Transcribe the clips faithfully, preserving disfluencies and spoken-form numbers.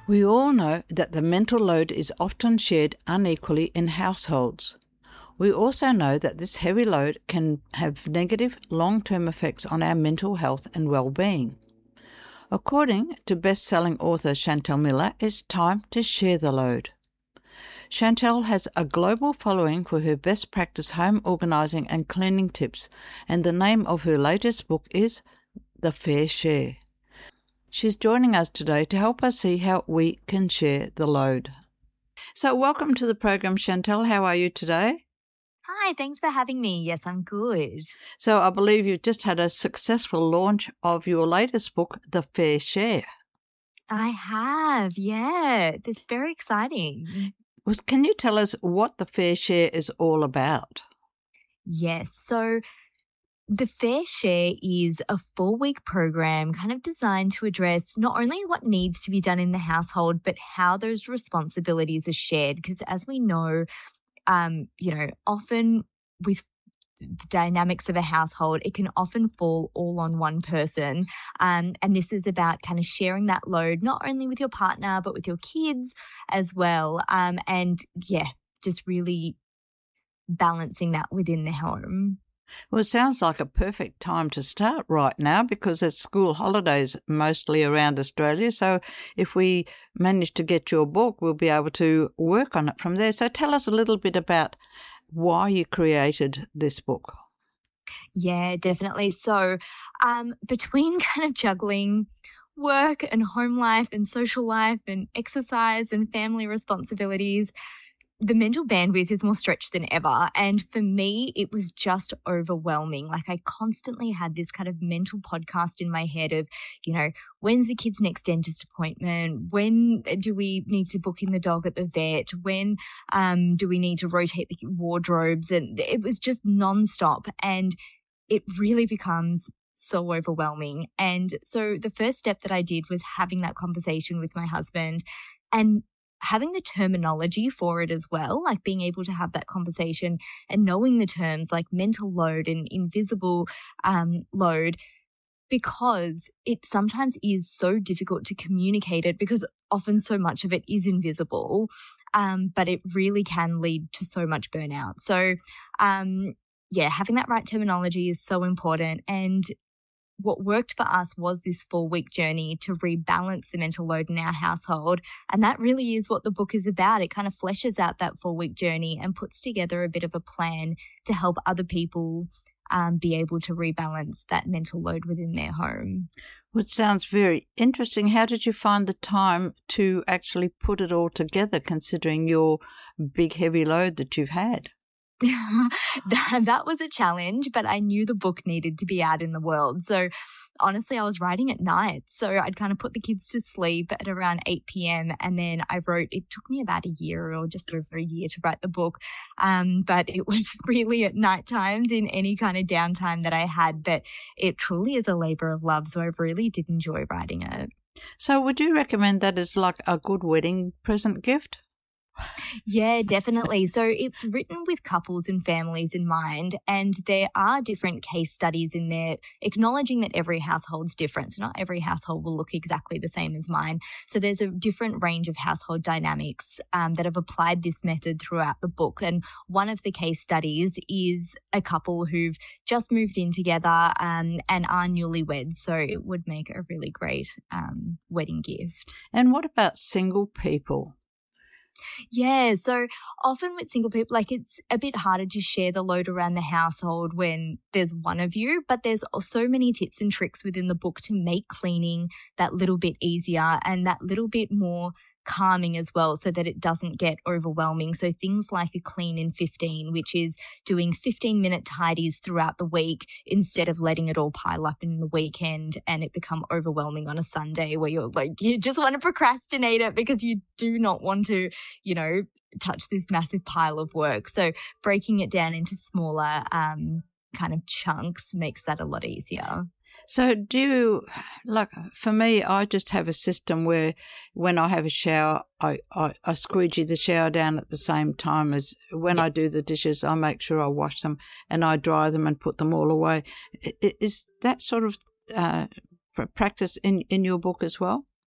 We all know that the mental load is often shared unequally in households. We also know that this heavy load can have negative long-term effects on our mental health and well-being. According to best-selling author Chantel Miller, it's time to share the load. Chantel has a global following for her best practice home organising and cleaning tips, and the name of her latest book is The Fair Share. She's joining us today to help us see how we can share the load. So welcome to the program, Chantel. How are you today? Hi, thanks for having me. Yes, I'm good. So I believe you've just had a successful launch of your latest book, The Fair Share. I have, yeah. It's very exciting. Well, can you tell us what The Fair Share is all about? Yes, so The Fair Share is a four-week program kind of designed to address not only what needs to be done in the household, but how those responsibilities are shared. Because as we know, um, you know, often with the dynamics of a household, it can often fall all on one person. Um, and this is about kind of sharing that load, not only with your partner, but with your kids as well. Um, and yeah, just really balancing that within the home. Well, it sounds like a perfect time to start right now because it's school holidays mostly around Australia. So if we manage to get your book, we'll be able to work on it from there. So tell us a little bit about why you created this book. Yeah, definitely. So um, between kind of juggling work and home life and social life and exercise and family responsibilities, the mental bandwidth is more stretched than ever. And for me, it was just overwhelming. Like I constantly had this kind of mental podcast in my head of, you know, when's the kid's next dentist appointment? When do we need to book in the dog at the vet? When um, do we need to rotate the wardrobes? And it was just nonstop. And it really becomes so overwhelming. And so the first step that I did was having that conversation with my husband and having the terminology for it as well, like being able to have that conversation and knowing the terms like mental load and invisible um, load, because it sometimes is so difficult to communicate it because often so much of it is invisible, um, but it really can lead to so much burnout. So, um, yeah, having that right terminology is so important. And what worked for us was this four-week journey to rebalance the mental load in our household. And that really is what the book is about. It kind of fleshes out that four-week journey and puts together a bit of a plan to help other people um, be able to rebalance that mental load within their home. Well, it sounds very interesting. How did you find the time to actually put it all together, considering your big, heavy load that you've had? that, that was a challenge, but I knew the book needed to be out in the world. So honestly, I was writing at night. So I'd kind of put the kids to sleep at around eight p.m. And then I wrote, it took me about a year or just over a year to write the book. Um, but it was really at night times in any kind of downtime that I had. But it truly is a labor of love. So I really did enjoy writing it. So would you recommend that as like a good wedding present gift? Yeah, definitely. So it's written with couples and families in mind, and there are different case studies in there acknowledging that every household's different. So not every household will look exactly the same as mine. So there's a different range of household dynamics um, that have applied this method throughout the book. And one of the case studies is a couple who've just moved in together um, and are newlyweds. So it would make a really great um, wedding gift. And what about single people? Yeah, so often with single people, like it's a bit harder to share the load around the household when there's one of you, but there's so many tips and tricks within the book to make cleaning that little bit easier and that little bit more calming as well, so that it doesn't get overwhelming. So things like a clean in fifteen, which is doing fifteen minute tidies throughout the week instead of letting it all pile up in the weekend and it become overwhelming on a Sunday where you're like, you just want to procrastinate it because you do not want to, you know, touch this massive pile of work. So breaking it down into smaller um, kind of chunks makes that a lot easier. So do you, like for me, I just have a system where when I have a shower, I, I, I squeegee the shower down at the same time as when Yep. I do the dishes, I make sure I wash them and I dry them and put them all away. I- Is that sort of uh, practice in, in your book as well?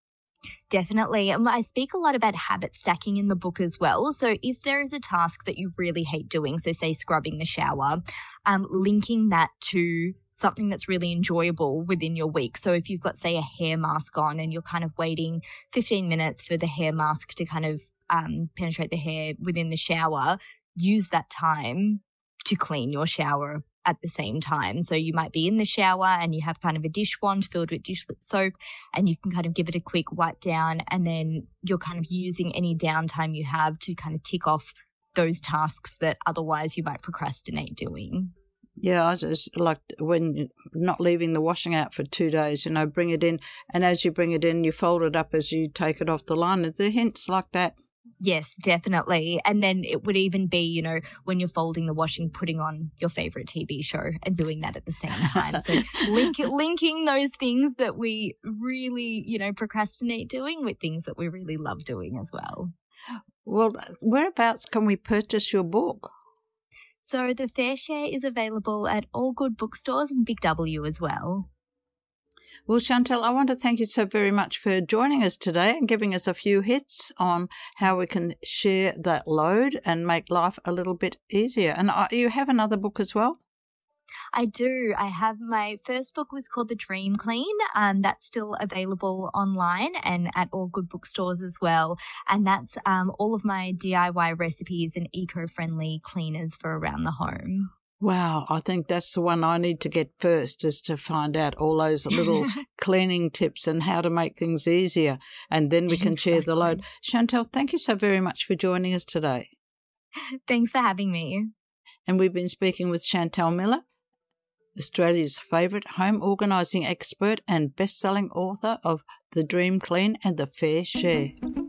Definitely. Um, I speak a lot about habit stacking in the book as well. So if there is a task that you really hate doing, so say scrubbing the shower, um, linking that to something that's really enjoyable within your week. So if you've got, say, a hair mask on and you're kind of waiting fifteen minutes for the hair mask to kind of um, penetrate the hair within the shower, use that time to clean your shower at the same time. So you might be in the shower and you have kind of a dish wand filled with dish soap, and you can kind of give it a quick wipe down, and then you're kind of using any downtime you have to kind of tick off those tasks that otherwise you might procrastinate doing. Yeah, I just like when you're not leaving the washing out for two days, you know, bring it in, and as you bring it in, you fold it up as you take it off the line. Are there hints like that? Yes, definitely. And then it would even be, you know, when you're folding the washing, putting on your favorite T V show and doing that at the same time. So link, linking those things that we really, you know, procrastinate doing with things that we really love doing as well. Well, whereabouts can we purchase your book? So the Fair Share is available at all good bookstores and Big W as well. Well, Chantal, I want to thank you so very much for joining us today and giving us a few hits on how we can share that load and make life a little bit easier. And uh, you have another book as well? I do. I have my first book was called The Dream Clean. Um, that's still available online and at all good bookstores as well. And that's um, all of my D I Y recipes and eco-friendly cleaners for around the home. Wow, I think that's the one I need to get first, is to find out all those little cleaning tips and how to make things easier, and then we can share the load. Chantal, thank you so very much for joining us today. Thanks for having me. And we've been speaking with Chantal Miller, Australia's favourite home organising expert and best-selling author of The Dream Clean and The Fair Share.